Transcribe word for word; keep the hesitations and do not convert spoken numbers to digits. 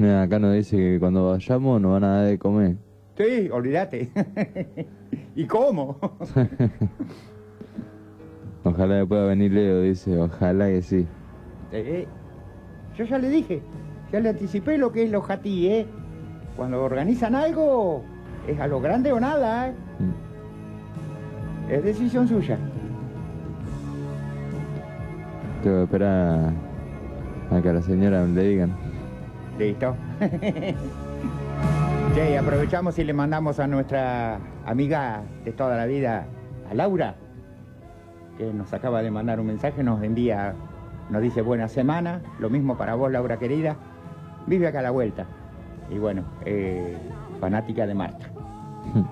Mira, acá nos dice que cuando vayamos nos van a dar de comer. Sí, olvídate. ¿Y cómo? Ojalá que pueda venir Leo, dice, ojalá que sí. Eh, yo ya le dije, ya le anticipé lo que es los jatí, ¿eh? Cuando organizan algo, es a lo grande o nada, ¿eh? Mm. Es decisión suya. Tengo que esperar a, a que a la señora le digan. Listo. Che, aprovechamos y le mandamos a nuestra amiga de toda la vida, a Laura, que nos acaba de mandar un mensaje, nos envía, nos dice buena semana, lo mismo para vos, Laura querida, vive acá a la vuelta. Y bueno, eh, fanática de Marta.